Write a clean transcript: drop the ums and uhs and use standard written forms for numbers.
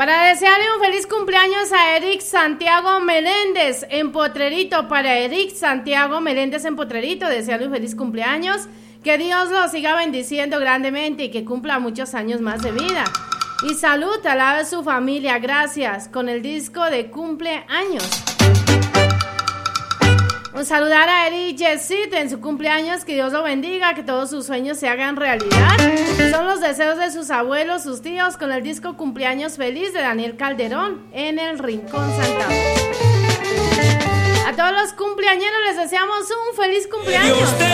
Para desearle un feliz cumpleaños a Eric Santiago Meléndez en Potrerito. Para Eric Santiago Meléndez en Potrerito, desearle un feliz cumpleaños. Que Dios lo siga bendiciendo grandemente y que cumpla muchos años más de vida. Y salud, alabe su familia, gracias, con el disco de cumpleaños. Un saludar a Eric Yesit en su cumpleaños, que Dios lo bendiga, que todos sus sueños se hagan realidad. Son los deseos de sus abuelos, sus tíos, con el disco Cumpleaños Feliz de Daniel Calderón en el Rincón Santa Fe. A todos los cumpleañeros les deseamos un feliz cumpleaños.